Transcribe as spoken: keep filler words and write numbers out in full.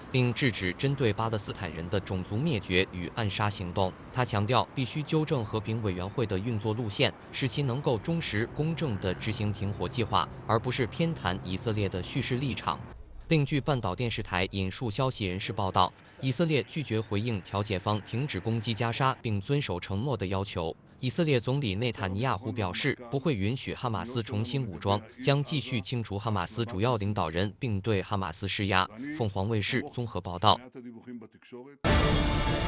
并制止针对巴勒斯坦人的种族灭绝与暗杀行动。他强调，必须纠正和平委员会的运作路线，使其能够忠实、公正地执行停火计划，而不是偏袒以色列的叙事立场。另据半岛电视台引述消息人士报道，以色列拒绝回应调解方停止攻击加沙并遵守承诺的要求。以色列总理内塔尼亚胡表示，不会允许哈马斯重新武装，将继续清除哈马斯主要领导人，并对哈马斯施压。凤凰卫视综合报道。